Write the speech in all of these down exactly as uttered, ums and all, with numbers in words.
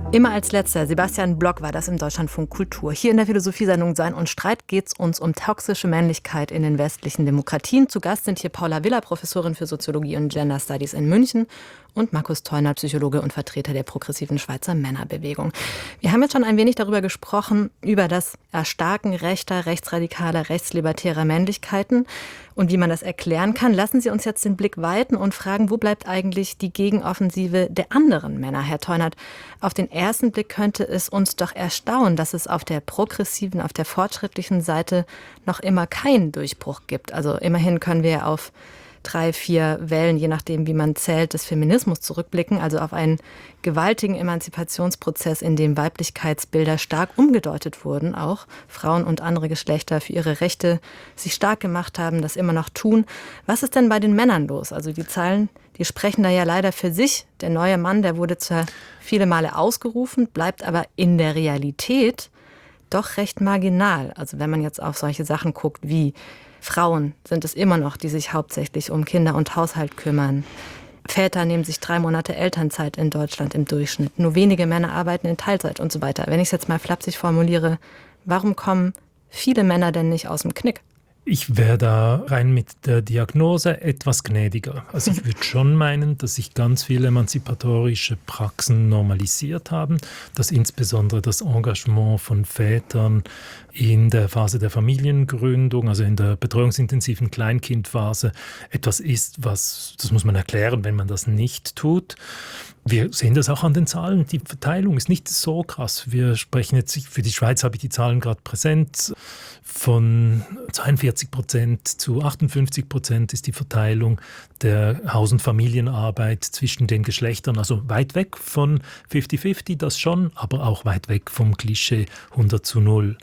Immer als letzter, Sebastian Block war das im Deutschlandfunk Kultur. Hier in der Philosophiesendung Sein und Streit geht es uns um toxische Männlichkeit in den westlichen Demokratien. Zu Gast sind hier Paula Viller, Professorin für Soziologie und Gender Studies in München, und Markus Theuner, Psychologe und Vertreter der progressiven Schweizer Männerbewegung. Wir haben jetzt schon ein wenig darüber gesprochen, über das Erstarken rechter, rechtsradikaler, rechtslibertärer Männlichkeiten und wie man das erklären kann. Lassen Sie uns jetzt den Blick weiten und fragen, wo bleibt eigentlich die Gegenoffensive der anderen Männer? Herr Theunert, auf den ersten Blick könnte es uns doch erstaunen, dass es auf der progressiven, auf der fortschrittlichen Seite noch immer keinen Durchbruch gibt. Also immerhin können wir auf drei, vier Wellen, je nachdem, wie man zählt, des Feminismus zurückblicken, also auf einen gewaltigen Emanzipationsprozess, in dem Weiblichkeitsbilder stark umgedeutet wurden, auch Frauen und andere Geschlechter für ihre Rechte sich stark gemacht haben, das immer noch tun. Was ist denn bei den Männern los? Also die Zahlen, die sprechen da ja leider für sich. Der neue Mann, der wurde zwar viele Male ausgerufen, bleibt aber in der Realität doch recht marginal. Also wenn man jetzt auf solche Sachen guckt wie Frauen sind es immer noch, die sich hauptsächlich um Kinder und Haushalt kümmern. Väter nehmen sich drei Monate Elternzeit in Deutschland im Durchschnitt. Nur wenige Männer arbeiten in Teilzeit und so weiter. Wenn ich es jetzt mal flapsig formuliere, warum kommen viele Männer denn nicht aus dem Knick? Ich wäre da rein mit der Diagnose etwas gnädiger. Also ich würde schon meinen, dass sich ganz viele emanzipatorische Praxen normalisiert haben, dass insbesondere das Engagement von Vätern in der Phase der Familiengründung, also in der betreuungsintensiven Kleinkindphase, etwas ist, was, das muss man erklären, wenn man das nicht tut. Wir sehen das auch an den Zahlen. Die Verteilung ist nicht so krass. Wir sprechen jetzt, für die Schweiz habe ich die Zahlen gerade präsent, von zweiundvierzig Prozent zu achtundfünfzig Prozent ist die Verteilung der Haus- und Familienarbeit zwischen den Geschlechtern. Also weit weg von fünfzig fünfzig, das schon, aber auch weit weg vom Klischee hundert zu null.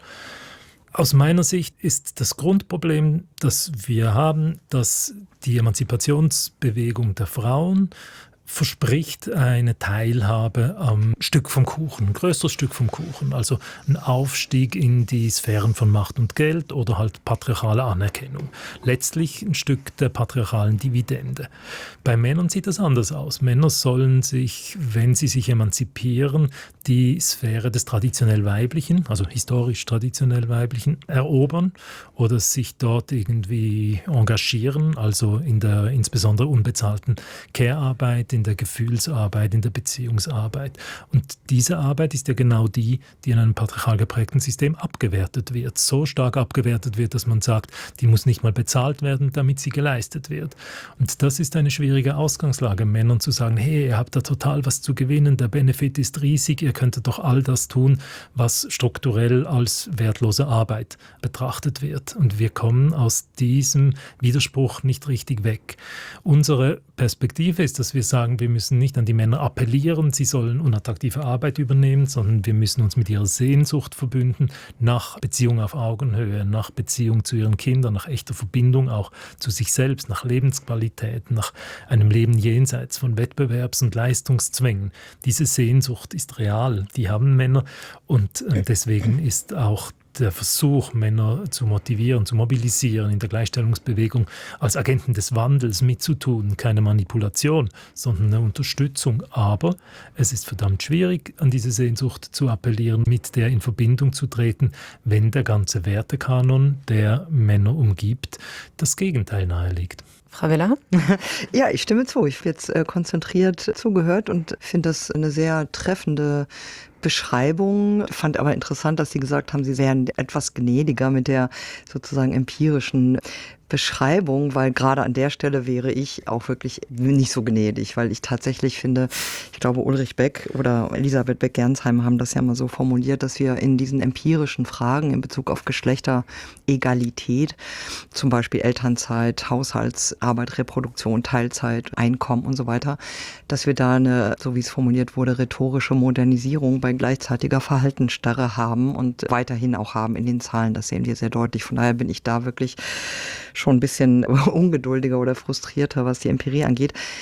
Aus meiner Sicht ist das Grundproblem, das wir haben, dass die Emanzipationsbewegung der Frauen verspricht eine Teilhabe am Stück vom Kuchen, ein größeres Stück vom Kuchen, also ein Aufstieg in die Sphären von Macht und Geld oder halt patriarchale Anerkennung. Letztlich ein Stück der patriarchalen Dividende. Bei Männern sieht das anders aus. Männer sollen sich, wenn sie sich emanzipieren, die Sphäre des traditionell Weiblichen, also historisch traditionell Weiblichen, erobern oder sich dort irgendwie engagieren, also in der insbesondere unbezahlten Care-Arbeit, in der Gefühlsarbeit, in der Beziehungsarbeit. Und diese Arbeit ist ja genau die, die in einem patriarchal geprägten System abgewertet wird. So stark abgewertet wird, dass man sagt, die muss nicht mal bezahlt werden, damit sie geleistet wird. Und das ist eine schwierige Ausgangslage, Männern zu sagen, hey, ihr habt da total was zu gewinnen, der Benefit ist riesig, ihr könntet doch all das tun, was strukturell als wertlose Arbeit betrachtet wird. Und wir kommen aus diesem Widerspruch nicht richtig weg. Unsere Perspektive ist, dass wir sagen, wir müssen nicht an die Männer appellieren, sie sollen unattraktive Arbeit übernehmen, sondern wir müssen uns mit ihrer Sehnsucht verbünden nach Beziehung auf Augenhöhe, nach Beziehung zu ihren Kindern, nach echter Verbindung auch zu sich selbst, nach Lebensqualität, nach einem Leben jenseits von Wettbewerbs- und Leistungszwängen. Diese Sehnsucht ist real, die haben Männer, und deswegen ist auch der Versuch, Männer zu motivieren, zu mobilisieren, in der Gleichstellungsbewegung als Agenten des Wandels mitzutun, keine Manipulation, sondern eine Unterstützung. Aber es ist verdammt schwierig, an diese Sehnsucht zu appellieren, mit der in Verbindung zu treten, wenn der ganze Wertekanon, der Männer umgibt, das Gegenteil naheliegt. Frau Viller? Ja, ich stimme zu. Ich habe jetzt äh, konzentriert zugehört und finde das eine sehr treffende Beschreibung. Fand aber interessant, dass Sie gesagt haben, Sie wären etwas gnädiger mit der sozusagen empirischen Beschreibung, weil gerade an der Stelle wäre ich auch wirklich nicht so gnädig, weil ich tatsächlich finde, ich glaube Ulrich Beck oder Elisabeth Beck-Gernsheim haben das ja mal so formuliert, dass wir in diesen empirischen Fragen in Bezug auf Geschlechteregalität, zum Beispiel Elternzeit, Haushaltsarbeit, Reproduktion, Teilzeit, Einkommen und so weiter, dass wir da eine, so wie es formuliert wurde, rhetorische Modernisierung bei gleichzeitiger Verhaltensstarre haben und weiterhin auch haben in den Zahlen. Das sehen wir sehr deutlich. Von daher bin ich da wirklich schon ein bisschen ungeduldiger oder frustrierter, was die Empirie angeht.